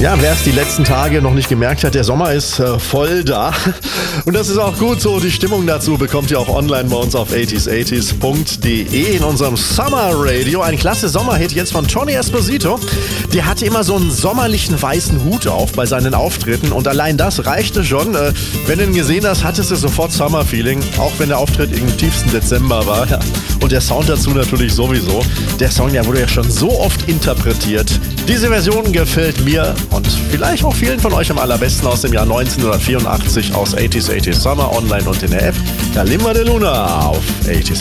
Ja, wer es die letzten Tage noch nicht gemerkt hat, der Sommer ist voll da. Und das ist auch gut so. Die Stimmung dazu bekommt ihr auch online bei uns auf 80s80s.de in unserem Summer Radio. Ein klasse Sommerhit jetzt von Tony Esposito. Der hatte immer so einen sommerlichen weißen Hut auf bei seinen Auftritten. Und allein das reichte schon. Wenn du ihn gesehen hast, hattest du sofort Summer-Feeling. Auch wenn der Auftritt im tiefsten Dezember war. Ja. Und der Sound dazu natürlich sowieso. Der Song, der wurde ja schon so oft interpretiert. Diese Version gefällt mir und vielleicht auch vielen von euch am allerbesten aus dem Jahr 1984 aus 80s Summer online und in der App. Da Limba de Luna auf 80s